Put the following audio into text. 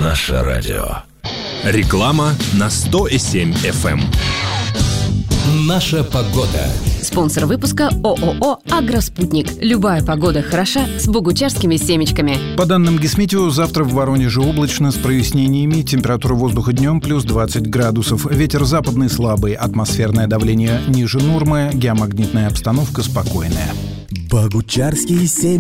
Наше радио. Реклама на 100,7 FM. Наша погода. Спонсор выпуска ООО «Агроспутник». Любая погода хороша с богучарскими семечками. По данным Гисметео, завтра в Воронеже облачно с прояснениями. Температура воздуха днем плюс 20 градусов. Ветер западный слабый. Атмосферное давление ниже нормы. Геомагнитная обстановка спокойная. Богучарские семечки.